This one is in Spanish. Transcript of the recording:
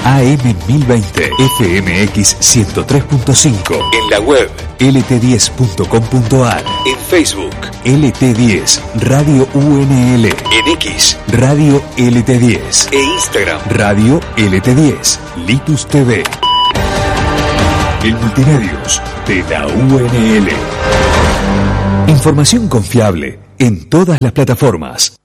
AM 1020, FMX 103.5, en la web lt10.com.ar, en Facebook LT10 Radio UNL, en X Radio LT10 e Instagram Radio LT10, Litus TV. El multimedios de la UNL. Información confiable en todas las plataformas.